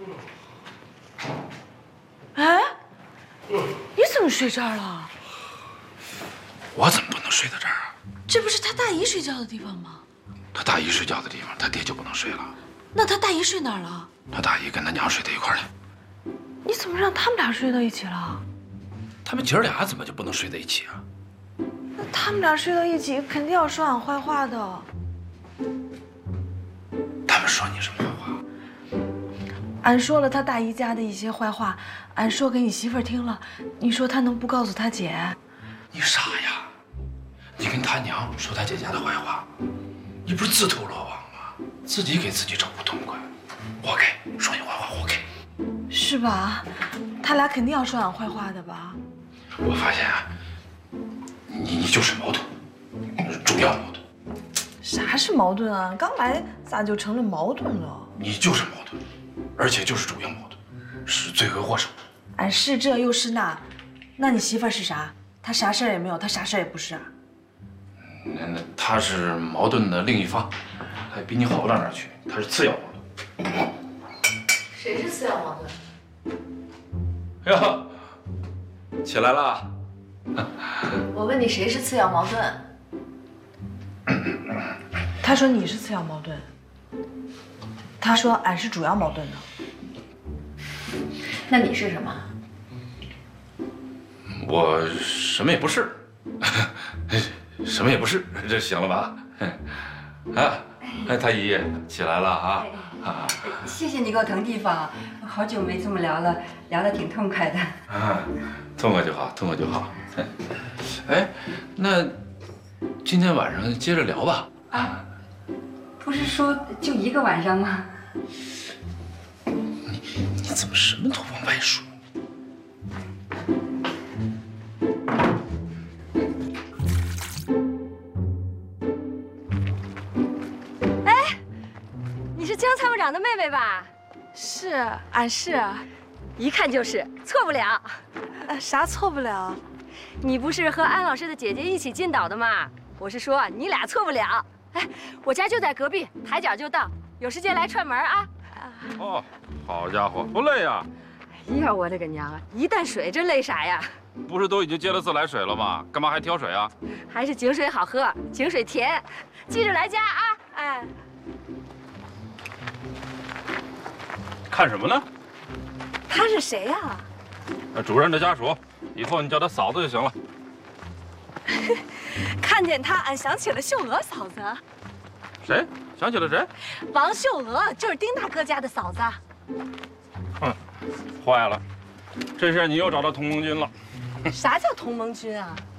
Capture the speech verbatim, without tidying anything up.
哎，你怎么睡这儿了？ 我怎么不能睡在这儿啊？ 这不是他大姨睡觉的地方吗？ 他大姨睡觉的地方，他爹就不能睡了。 那他大姨睡哪儿了？ 他大姨跟他娘睡在一块儿了。 你怎么让他们俩睡到一起了？ 他们姐儿俩怎么就不能睡在一起啊？ 那他们俩睡到一起，肯定要说俺坏话的。 他们说你什么坏话？ 俺说了他大姨家的一些坏话，俺说给你媳妇儿听了，你说他能不告诉他姐？ 你傻呀！你跟他娘说他姐家的坏话，你不是自投罗网吗？自己给自己找不痛快，活该！说你坏话，活该！ 是吧？他俩肯定要说俺坏话的吧？ 我发现啊，你你就是矛盾，主要矛盾。 啥是矛盾啊？刚来咋就成了矛盾了？ 你就是矛盾，而且就是主要矛盾，是罪魁祸首。 俺是这又是那，那你媳妇儿是啥？她啥事儿也没有，她啥事儿也不是啊。 那那他是矛盾的另一方，他也比你好不到哪儿去，他是次要矛盾。 谁是次要矛盾？ 哟，起来了。 我问你谁是次要矛盾？他说你是次要矛盾，他说俺是主要矛盾的。那你是什么？ 我什么也不是，什么也不是，这行了吧？啊，哎，太医起来了啊！啊， 谢谢你给我腾地方，好久没这么聊了，聊得挺痛快的。 啊，痛快就好，痛快就好。哎，那今天晚上接着聊吧。 啊，不是说就一个晚上吗？ 你你怎么什么都往外说？ 你是江参谋长的妹妹吧？ 是，俺是， 一看就是，错不了。 呃，啥错不了？ 你不是和安老师的姐姐一起进岛的吗？我是说你俩错不了。哎，我家就在隔壁，抬脚就到，有时间来串门啊。 哦，好家伙，不累呀？ 哎呀，我的个娘啊！一担水，这累啥呀？ 不是都已经接了自来水了吗？干嘛还挑水啊？ 还是井水好喝，井水甜。记着来家啊！哎。 看什么呢？ 他是谁呀？ 呃，主任的家属，以后你叫他嫂子就行了。 看见他，俺想起了秀娥嫂子。 谁？想起了谁？ 王秀娥，就是丁大哥家的嫂子。 哼，坏了，这下你又找到同盟军了。 啥叫同盟军啊？